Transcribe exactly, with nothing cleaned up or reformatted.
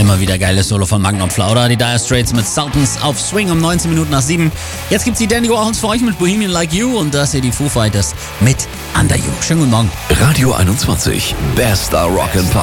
Immer wieder geiles Solo von Magnum Flauder. Die Dire Straits mit Sultans auf Swing um neunzehn Minuten nach sieben. Jetzt gibt's die Dandy Warhols für euch mit Bohemian Like You und das hier die Foo Fighters mit Under You. Schönen guten Morgen. Radio einundzwanzig, bester Rock'n'Pop.